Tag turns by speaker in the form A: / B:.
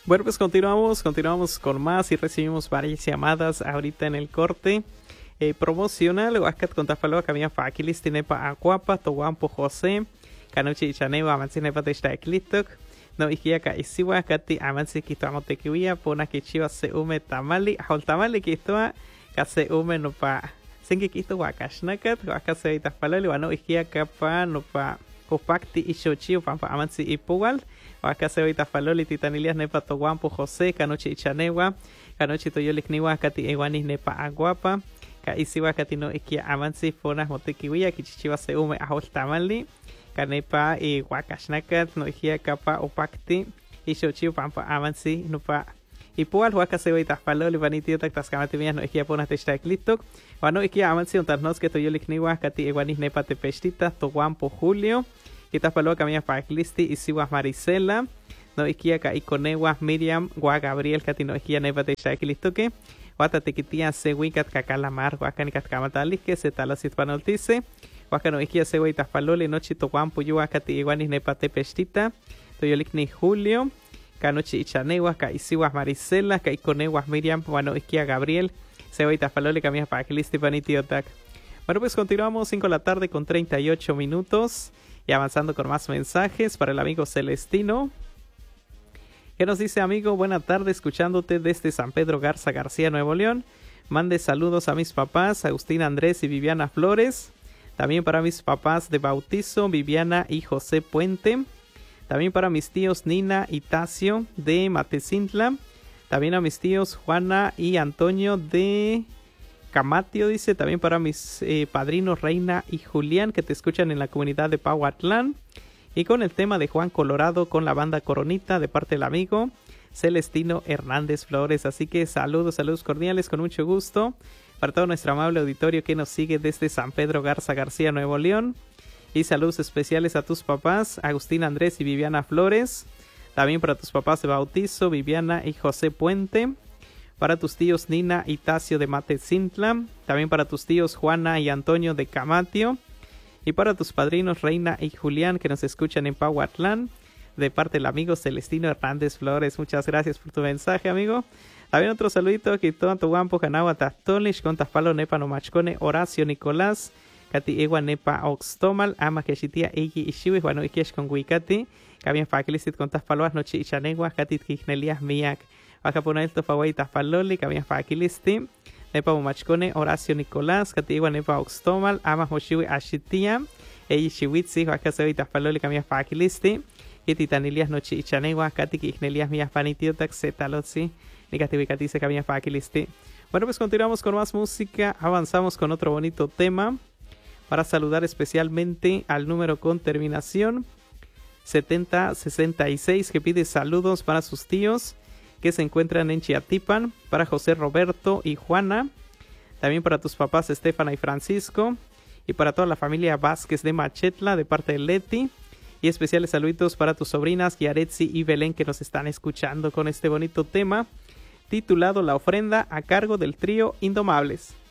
A: Bueno, pues continuamos con más y recibimos varias llamadas ahorita en el corte. Promocional, Huascat Contafalo, Camilla Faquilis, Tinepa Acuapa, Toguampo José, Canuchi Chaneva, Amansinepa de Staiklitok, no Ikiaka Isiwa, Kati Amansi Kitamo Tekiwia, Pona Kichiva se ume tamali, Holtamali Kistoa, Kase ume no pa Senki Kito Wakashnakat, Wakase Itafalo, Wano Ikiaka pa no pa Kopakti Ishochi, Pampa Amansi Ipual. Wakase Itafaloli, Titanilias Nepa Toguampo José, Canuchi Chanewa, Canuchi Toyolikniwa, Kati Ewanis Nepa Aguapa. Ka isiwa katino ikia amansi fonas motekiwia kichichiwa se ume ahol tamali kanepa y wakashnakat no ikia kapa opakti ishochiu pampa amansi nupa ipual wakaseo itafaloli vanitio taktaskamati mias no ikia ponas teshtaklitok wano ikia amansi untarnos que toyolikniwa kati ewanis nepa tepestita toguampo Julio kitafalo kamia paklisti isiwa Marisela no ikia ka ikonewa Miriam gua Gabriel katino ikia nepa teshtaklistoke Wata tekitia se wikat kakalamar wakan katkamatali que se talasit panoltice wakano ikia se witas palole nochi toguampo yuakati iguanis nepate pestita toyolikni Julio kanochi ichanewa ka isiwa Marisela ka ikonewa Miriam wano ikia Gabriel se witas palole camia paklisti panitiotak. Bueno, pues continuamos 5 de la tarde con 38 minutos y avanzando con más mensajes para el amigo Celestino. ¿Qué nos dice, amigo? Buena tarde, escuchándote desde San Pedro Garza García, Nuevo León. Mande saludos a mis papás, Agustín Andrés y Viviana Flores. También para mis papás de bautizo, Viviana y José Puente. También para mis tíos Nina y Tacio de Matecintla. También a mis tíos Juana y Antonio de Camatio, dice. También para mis padrinos Reina y Julián, que te escuchan en la comunidad de Pauatlán. Y con el tema de Juan Colorado con la banda Coronita de parte del amigo Celestino Hernández Flores. Así que saludos cordiales con mucho gusto para todo nuestro amable auditorio que nos sigue desde San Pedro Garza García, Nuevo León. Y saludos especiales a tus papás, Agustín Andrés y Viviana Flores. También para tus papás de bautizo, Viviana y José Puente. Para tus tíos Nina y Tacio de Matecintla. También para tus tíos Juana y Antonio de Camatio. Y para tus padrinos Reina y Julián que nos escuchan en Pauatlán, de parte del amigo Celestino Hernández Flores. Muchas gracias por tu mensaje, amigo. También otro saludito aquí todo Toguampo, Canagua, Tastolish, Contaspalo, Nepa, Nomachcone, Horacio Nicolás, Kati Ewa, Nepa, Oxtomal, Ama, Keshitia, Eiji, Ishiwi, Juano, Ikesh, con Wikati, Kabian, Fakilisit, Contaspaloas, Noche, Ichanegua, Katit, Kijnelias, Miak, Bajapunel, Tofawai, Taspaloli, Kabian, Fakilisti, Nepa Machcone, Horacio Nicolás, Katiwa Nepa Oxtomal, Ama Hoshiwi Ashitia, Eiji Shiwitzi, Wakaseo Taspaloli, Kamia Fakilisti, y Titanilias Nochi Ichanewa, Kati Kijnelias Mias Panitiotak, Zetalotzi, Nikatiwikatice Kamia Fakilisti. Bueno, pues continuamos con más música, avanzamos con otro bonito tema, para saludar especialmente al número con terminación 7066 que pide saludos para sus tíos que se encuentran en Chiatipan, para José Roberto y Juana, también para tus papás Estefana y Francisco, y para toda la familia Vázquez de Machetla de parte de Leti, y especiales saluditos para tus sobrinas Yaretsi y Belén que nos están escuchando con este bonito tema titulado La ofrenda a cargo del trío Indomables.